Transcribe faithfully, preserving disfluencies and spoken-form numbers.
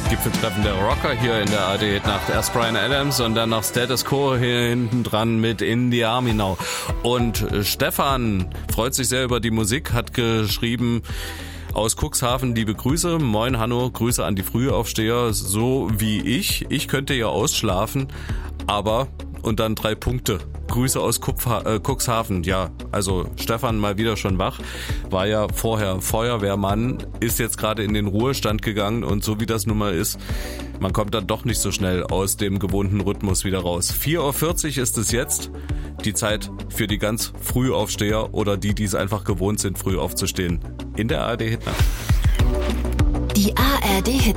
Gipfeltreffen der Rocker hier in der A R D Nacht. Erst Bryan Adams und dann noch Status Quo hier hinten dran mit In the Army Now. Und Stefan freut sich sehr über die Musik, hat geschrieben: Aus Cuxhaven liebe Grüße. Moin Hanno, Grüße an die Frühaufsteher, so wie ich. Ich könnte ja ausschlafen, aber... Und dann drei Punkte. Grüße aus Kupfha- äh, Cuxhaven. Ja, also Stefan mal wieder schon wach. War ja vorher Feuerwehrmann, ist jetzt gerade in den Ruhestand gegangen und so wie das nun mal ist, man kommt dann doch nicht so schnell aus dem gewohnten Rhythmus wieder raus. vier Uhr vierzig ist es jetzt. Die Zeit für die ganz Frühaufsteher oder die, die es einfach gewohnt sind, früh aufzustehen. In der A R D Hitnacht. Die A R D Hitnacht.